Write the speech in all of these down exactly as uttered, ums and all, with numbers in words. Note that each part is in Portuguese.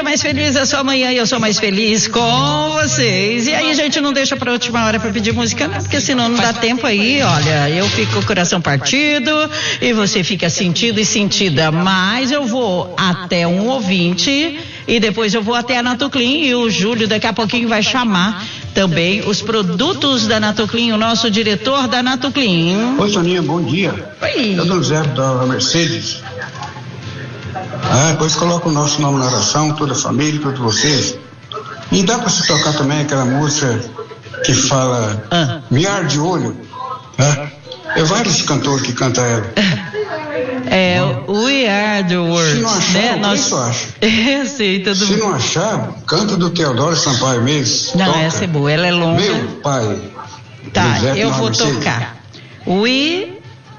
mais feliz, a sua manhã e eu sou mais feliz com vocês. E aí a gente não deixa pra última hora pra pedir música, não, porque senão não dá tempo aí, olha, eu fico com o coração partido e você fica sentido e sentida, mas eu vou até um ouvinte e depois eu vou até a Natoclin e o Júlio daqui a pouquinho vai chamar também os produtos da Natoclin, o nosso diretor da Natoclin. Oi, Soninha, bom dia. Oi. Eu dou Zé da Mercedes. Ah, depois coloca o nosso nome na oração, toda a família, todos vocês. E dá pra se tocar também aquela música que fala ah. Miar de Olho, né? É vários cantores que cantam ela. É, We Are the World. Se não achar, né? o Nós... isso acha. É, sei, todo Se não achar, canta do Teodoro Sampaio mesmo. Não, toca. essa é boa, ela é longa. Meu pai. Tá, José eu vou Mercedes. tocar. We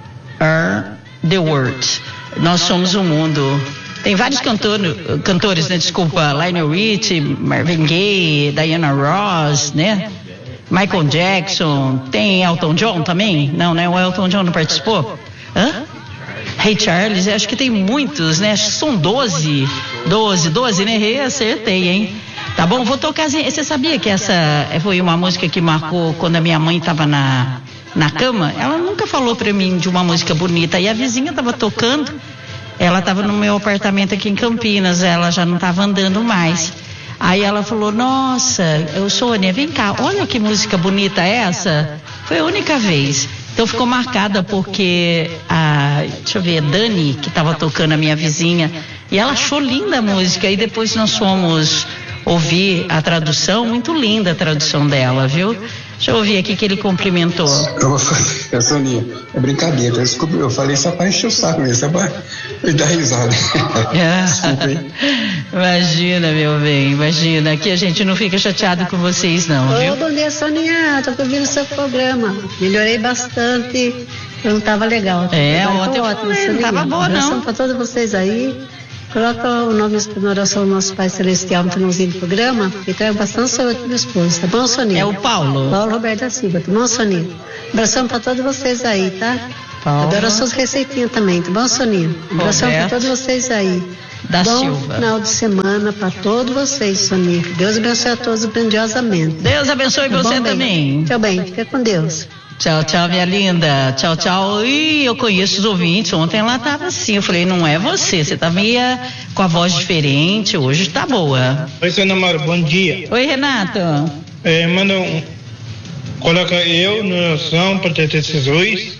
Are the World. Nós somos o mundo. Tem vários cantor, cantores, né? Desculpa, Lionel Richie, Marvin Gaye, Diana Ross, né? Michael Jackson, tem Elton John também? Não, né? O Elton John não participou? Hã? Ray Charles, acho que tem muitos, né? Acho que são doze, doze, doze, né? Rei, acertei, hein? Tá bom, vou tocar. Você sabia que essa foi uma música que marcou quando a minha mãe estava na, na cama? Ela nunca falou pra mim de uma música bonita. E a vizinha estava tocando. Ela estava no meu apartamento aqui em Campinas. Ela já não estava andando mais. Aí ela falou, nossa, eu, Sônia, vem cá, olha que música bonita é essa. Foi a única vez. Então ficou marcada porque a, deixa eu ver, a Dani, que estava tocando, a minha vizinha, e ela achou linda a música. E depois nós fomos ouvir a tradução, muito linda a tradução dela, viu? Deixa eu ouvir aqui que ele cumprimentou. Eu, Soninha, é brincadeira, desculpa, eu falei só para encher o saco mesmo, só para me dar risada. É. Desculpa, hein? Imagina, meu bem, imagina. Aqui a gente não fica chateado com vocês, não, viu? Ô, bom dia, Soninha, tô ouvindo o seu programa. Melhorei bastante, eu não tava legal. É, Agora ontem tô ótimo, eu não tava boa, não. Abração pra todos vocês aí. Coloca o nome na oração do nosso Pai Celestial no finalzinho do programa e traga bastante saúde pro meu esposo, tá bom, Soninha? É o Paulo. Paulo Roberto da Silva, tá bom, Soninha? Abração pra todos vocês aí, tá? Paulo. Adoro as suas receitinhas também, tá bom, Soninha? Abração Roberto pra todos vocês aí. Da bom Silva. Final de semana pra todos vocês, Soninha. Deus abençoe a todos grandiosamente. Deus abençoe Tá você bom, bem? também. Tchau, bem, fica com Deus. Tchau, tchau, minha linda. Tchau, tchau. E eu conheço os ouvintes. Ontem ela tava assim. Eu falei, não é você. Você tá meio com a voz diferente. Hoje tá boa. Oi, seu namoro, bom dia. Oi, Renato. É, manda um. Coloca eu na oração para ter esses dois.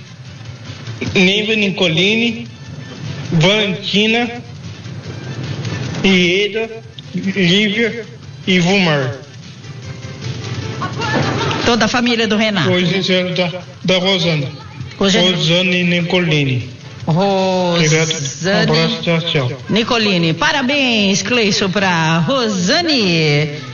Neiva Nicoline, Valentina, Ieda, Lívia e Vumar. Toda a família do Renato. Hoje sincero da, da Rosana. Rosane. Rosane Nicoline. Rosane Um abraço, tchau, tchau. Nicoline. Parabéns, Cleison, pra Rosane.